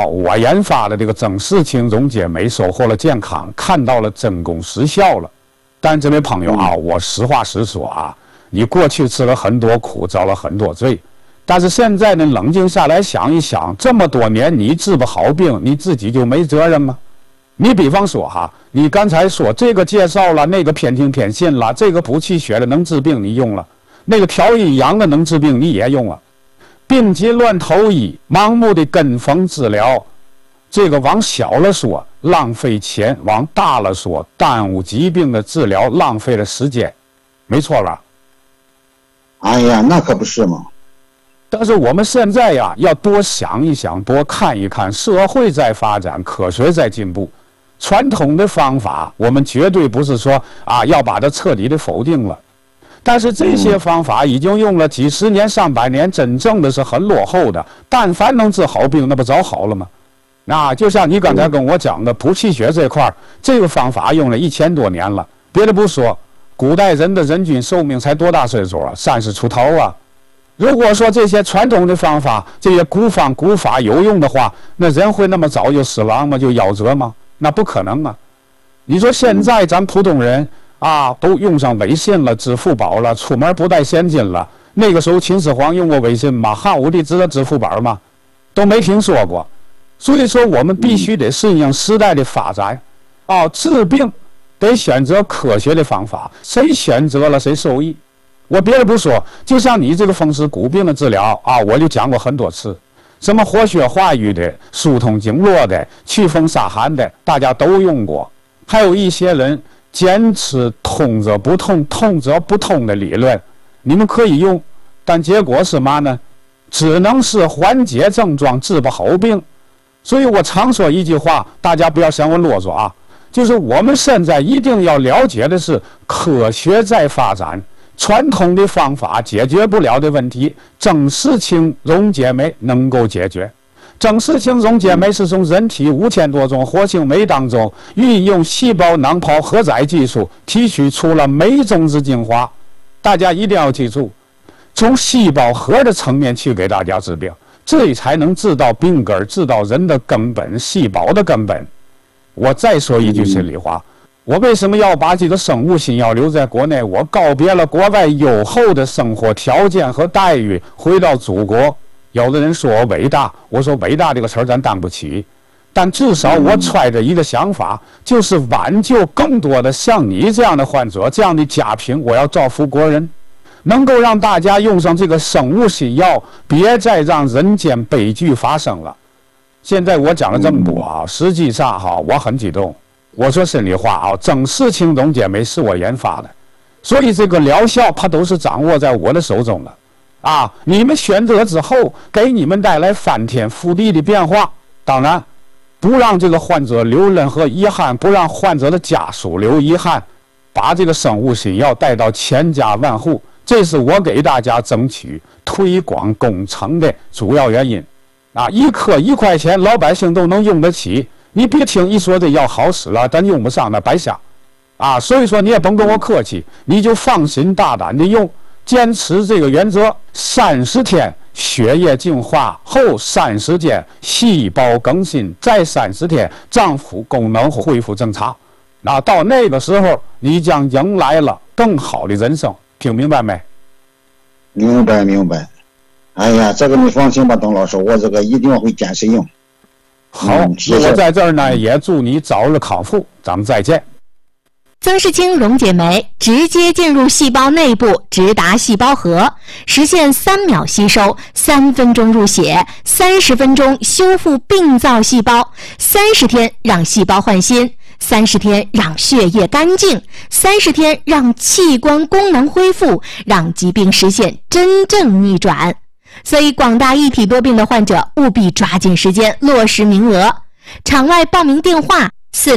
我研发的这个增视氢溶解酶收获了健康，看到了真功实效了。但这位朋友啊，我实话实说啊，你过去吃了很多苦，遭了很多罪，但是现在呢，冷静下来想一想，这么多年你治不好病，你自己就没责任吗？你比方说哈，你刚才说这个介绍了，那个偏听偏信了，这个补气血的能治病你用了，那个调阴阳的能治病你也用了，病急乱投医，盲目的跟风治疗，这个往小了说浪费钱，往大了说耽误疾病的治疗，浪费了时间，没错吧？ 哎呀，那可不是嘛。 但是我们现在呀，要多想一想，多看一看，社会在发展，科学在进步，传统的方法我们绝对不是说啊要把它彻底的否定了，但是这些方法已经用了几十年、上百年，真正的是很落后的。但凡能治好病，那不早好了吗？那就像你刚才跟我讲的补气血这块，这个方法用了1000多年了。别的不说，古代人的人均寿命才多大岁数啊？30出头啊。如果说这些传统的方法，这些古方古法有用的话，那人会那么早就死亡吗？就夭折吗？那不可能啊！你说现在咱普通人啊，都用上微信了、支付宝了，出门不带现金了。那个时候秦始皇用过微信吗？汉武帝知道支付宝吗？都没听说过。所以说，我们必须得顺应时代的发展，治病得选择科学的方法，谁选择了谁受益。我别的不说，就像你这个风湿骨病的治疗啊，我就讲过很多次，什么活血化瘀的、疏通经络的、祛风杀寒的，大家都用过。还有一些人坚持通则不痛，痛则不通的理论，你们可以用，但结果是嘛呢？只能是缓解症状，治不好病。所以我常说一句话，大家不要嫌我啰嗦啊，就是我们现在一定要了解的是，科学在发展。传统的方法解决不了的问题，增视氢溶解酶能够解决。增视氢溶解酶是从人体5000多种活性酶当中，运用细胞囊泡荷载技术提取出了酶种子精华。大家一定要记住，从细胞核的层面去给大家治病，这才能治到病根，治到人的根本，细胞的根本。我再说一句心里话，我为什么要把这个生物新药留在国内？我告别了国外优厚的生活条件和待遇，回到祖国。有的人说我伟大，我说伟大这个词儿咱担不起，但至少我揣着一个想法，就是挽救更多的像你这样的患者，这样的家贫，我要造福国人，能够让大家用上这个生物新药，别再让人间悲剧发生了。现在我讲了这么多啊，实际上哈，我很激动。我说心里话啊，增视氢溶解酶是我研发的，所以这个疗效它都是掌握在我的手中的，啊，你们选择之后，给你们带来翻天覆地的变化。当然，不让这个患者留任何遗憾，不让患者的家属留遗憾，把这个生物新药带到千家万户，这是我给大家争取推广工程的主要原因。啊，一颗1块钱，老百姓都能用得起。你别听一说这药好使了，咱用不上那白瞎，啊，所以说你也甭跟我客气，你就放心大胆的用，坚持这个原则，30天血液净化后30天细胞更新，再30天脏腑功能恢复正常，那到那个时候你将迎来了更好的人生，听明白没？ 明白明白。哎呀，这个你放心吧，董老师，我这个一定会坚持用。 好，我在这儿呢，也祝你早日康复，咱们再见。 增视氢溶解酶直接进入细胞内部，直达细胞核，实现3秒吸收、3分钟入血、30分钟修复病灶细胞，30天让细胞换新，30天让血液干净，30天让器官功能恢复，让疾病实现真正逆转。所以广大一体多病的患者务必抓紧时间落实名额。场外报名电话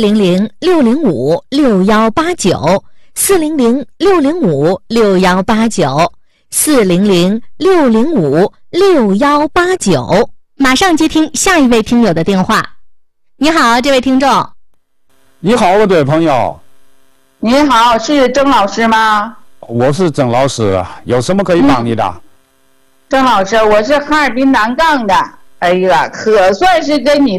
400-605-6189 400-605-6189 400-605-6189。马上接听下一位听友的电话。你好，这位听众。 你好，我的朋友。 你好，是曾老师吗？ 我是曾老师，有什么可以帮你的？ 曾老师，我是哈尔滨南岗的。哎呀，可算是跟你